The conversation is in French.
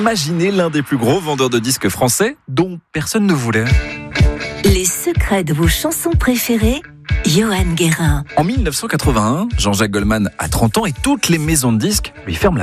imaginez l'un des plus gros vendeurs de disques français dont personne ne voulait. Les secrets de vos chansons préférées, Johan Guérin. En 1981, Jean-Jacques Goldman a 30 ans et toutes les maisons de disques lui ferment la